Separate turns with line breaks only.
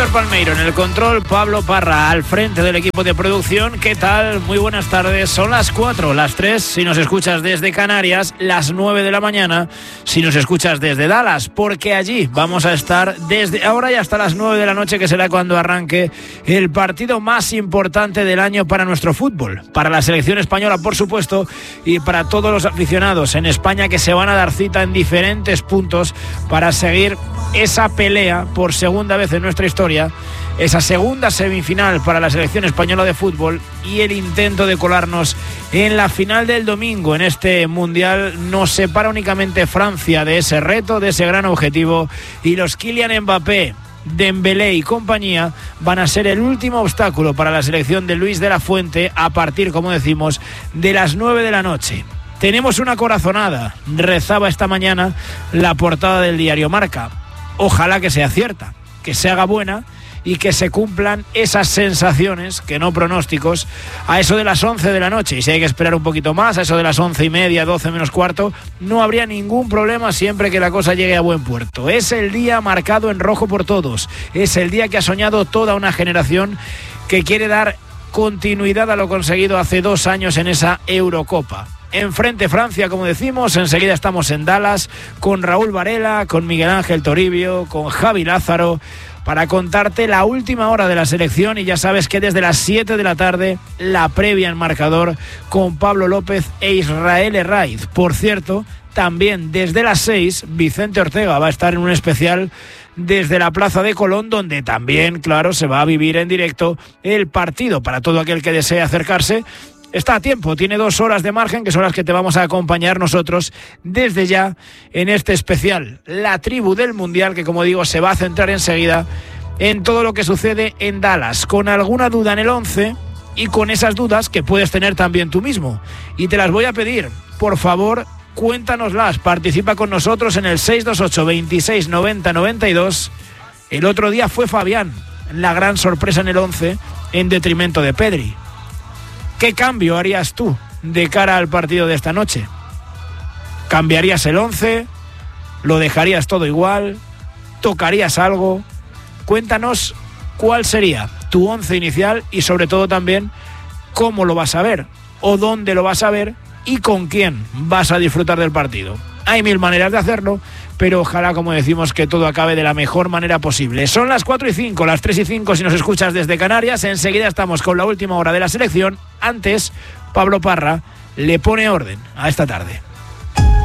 Víctor Palmeiro en el control, Pablo Parra al frente del equipo de producción. ¿Qué tal? Muy buenas tardes. Son las 4, las 3 si nos escuchas desde Canarias, las 9 de la mañana si nos escuchas desde Dallas, porque allí vamos a estar desde ahora y hasta las 9 de la noche, que será cuando arranque el partido más importante del año para nuestro fútbol, para la selección española, por supuesto, y para todos los aficionados en España que se van a dar cita en diferentes puntos para seguir esa pelea por segunda vez en nuestra historia, esa segunda semifinal para la selección española de fútbol y el intento de colarnos en la final del domingo. En este mundial nos separa únicamente Francia de ese reto, de ese gran objetivo, y los Kylian Mbappé, Dembélé y compañía van a ser el último obstáculo para la selección de Luis de la Fuente a partir, como decimos, de las 9 de la noche. Tenemos una corazonada, rezaba esta mañana la portada del diario Marca. Ojalá que sea cierta, que se haga buena y que se cumplan esas sensaciones, que no pronósticos, a eso de las 11 de la noche. Y si hay que esperar un poquito más, a eso de las 11:30, 12 menos cuarto, no habría ningún problema siempre que la cosa llegue a buen puerto. Es el día marcado en rojo por todos. Es el día que ha soñado toda una generación que quiere dar continuidad a lo conseguido hace 2 años en esa Eurocopa. Enfrente Francia, como decimos, enseguida estamos en Dallas con Raúl Varela, con Miguel Ángel Toribio, con Javi Lázaro, para contarte la última hora de la selección. Y ya sabes que desde las 7 de la tarde la previa en marcador con Pablo López e Israel Herraiz. Por cierto, también desde las 6 Vicente Ortega va a estar en un especial desde la Plaza de Colón, donde también, claro, se va a vivir en directo el partido para todo aquel que desee acercarse. Está a tiempo, tiene 2 horas de margen, que son las que te vamos a acompañar nosotros desde ya en este especial, la tribu del Mundial, que como digo se va a centrar enseguida en todo lo que sucede en Dallas, con alguna duda en el 11 y con esas dudas que puedes tener también tú mismo. Y te las voy a pedir, por favor, cuéntanoslas, participa con nosotros en el 628 26 90 92. El otro día fue Fabián la gran sorpresa en el 11 en detrimento de Pedri. ¿Qué cambio harías tú de cara al partido de esta noche? ¿Cambiarías el 11? ¿Lo dejarías todo igual? ¿Tocarías algo? Cuéntanos cuál sería tu 11 inicial y sobre todo también cómo lo vas a ver o dónde lo vas a ver y con quién vas a disfrutar del partido. Hay 1000 maneras de hacerlo, pero ojalá, como decimos, que todo acabe de la mejor manera posible. Son las 4:05, las 3:05 si nos escuchas desde Canarias. Enseguida estamos con la última hora de la selección. Antes, Pablo Parra le pone orden a esta tarde.